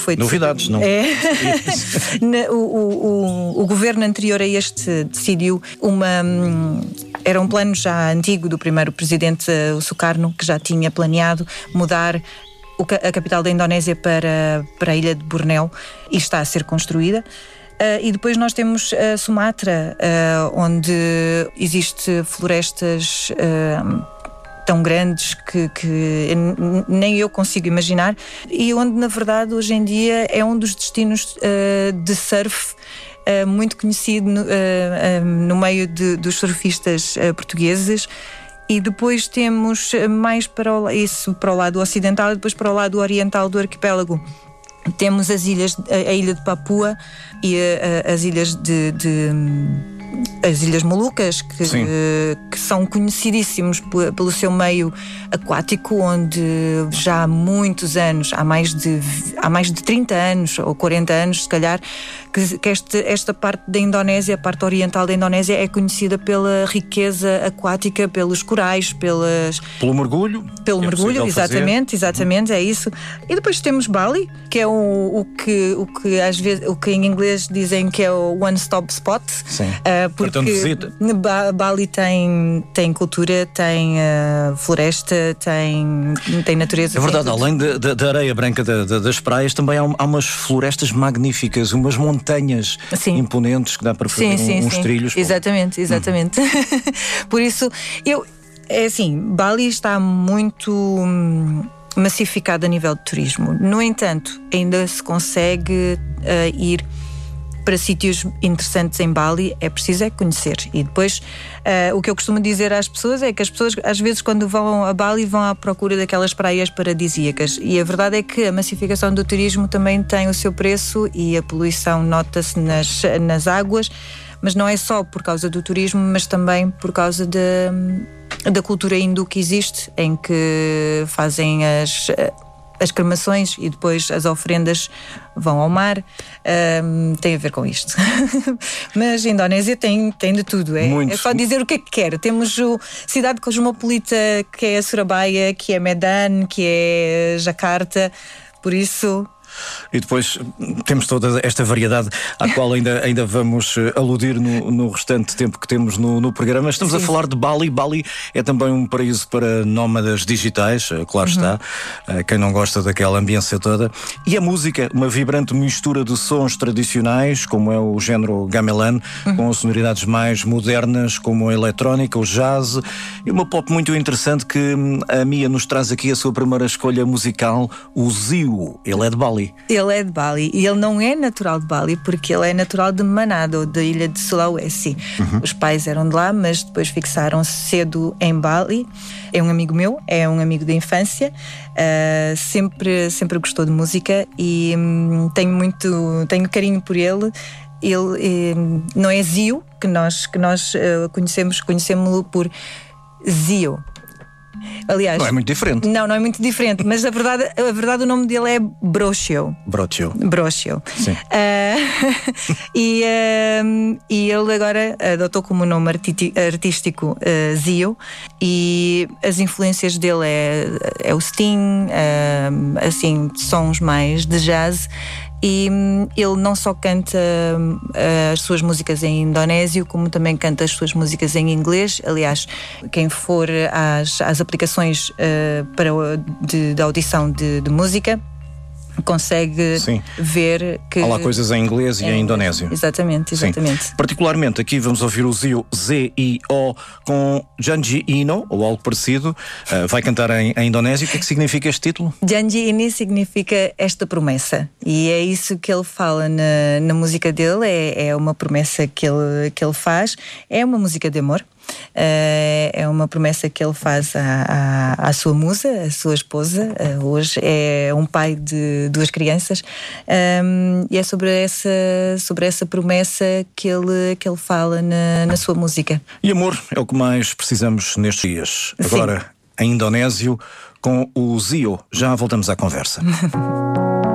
foi novidades, não? O governo anterior a este decidiu era um plano já antigo do primeiro presidente, o Sukarno, que já tinha planeado mudar a capital da Indonésia para a ilha de Bornéu, e está a ser construída. E depois nós temos a Sumatra, onde existe florestas tão grandes que nem eu consigo imaginar, e onde na verdade hoje em dia é um dos destinos de surf muito conhecido no meio dos surfistas portugueses. E depois temos mais para o lado ocidental, e depois para o lado oriental do arquipélago temos a ilha de Papua e as ilhas as Ilhas Molucas, que são conhecidíssimos pelo seu meio aquático, onde já há muitos anos, há mais de 30 anos ou 40 anos se calhar, que esta parte da Indonésia, a parte oriental da Indonésia, é conhecida pela riqueza aquática, pelos corais, pelo mergulho. Pelo mergulho, exatamente, é isso. E depois temos Bali, que é o que às vezes, o que em inglês dizem que é o one-stop spot. Sim. Porque Bali tem cultura, tem floresta, tem natureza. É verdade, além da areia branca das praias, também há umas florestas magníficas, umas montanhas imponentes que dá para fazer uns trilhos. Exatamente. Por isso, Bali está muito massificado a nível de turismo. No entanto, ainda se consegue ir para sítios interessantes em Bali. É preciso conhecer. E depois, o que eu costumo dizer às pessoas é que as pessoas, às vezes, quando vão a Bali, vão à procura daquelas praias paradisíacas. E a verdade é que a massificação do turismo também tem o seu preço, e a poluição nota-se nas águas. Mas não é só por causa do turismo, mas também por causa da cultura hindu que existe, em que fazem as cremações e depois as ofrendas vão ao mar. Tem a ver com isto. Mas a Indonésia tem de tudo. É só dizer o que é que quer. Temos a cidade cosmopolita, que é a Surabaya, que é Medan, que é Jakarta. Por isso... E depois temos toda esta variedade à qual ainda vamos aludir no restante tempo que temos no programa. Estamos a falar de Bali. Bali é também um paraíso para nómadas digitais, claro está, quem não gosta daquela ambiência toda. E a música, uma vibrante mistura de sons tradicionais, como é o género gamelan, com sonoridades mais modernas, como a eletrónica, o jazz, e uma pop muito interessante que a Mia nos traz aqui a sua primeira escolha musical, o Zio. Ele é de Bali. Ele é de Bali, e ele não é natural de Bali, porque ele é natural de Manado, da ilha de Sulawesi. Os pais eram de lá, mas depois fixaram-se cedo em Bali. É um amigo meu, é um amigo da infância, sempre gostou de música, e tenho carinho por ele. Ele não é Zio, que nós conhecemos-lo por Zio. Aliás, não é muito diferente. Não é muito diferente, mas a verdade o nome dele é Brochio. Sim. E ele agora adotou como nome artístico Zio, e as influências dele é o Sting, assim, sons mais de jazz. E ele não só canta as suas músicas em indonésio, como também canta as suas músicas em inglês. Aliás, quem for às aplicações de audição de música consegue ver que há lá coisas em inglês e em indonésio. Exatamente. Sim. Particularmente aqui vamos ouvir o Zio, Z-I-O, com Janji Ino, ou algo parecido. Vai cantar em indonésio. O que é que significa este título? Janji Ino significa esta promessa, e é isso que ele fala na música dele. É uma promessa que ele faz. É uma música de amor. É uma promessa que ele faz à sua musa, à sua esposa. Hoje é um pai de 2 crianças, e é sobre essa promessa que ele fala na sua música. E amor é o que mais precisamos nestes dias. Agora, em indonésio, com o Zio. Já voltamos à conversa.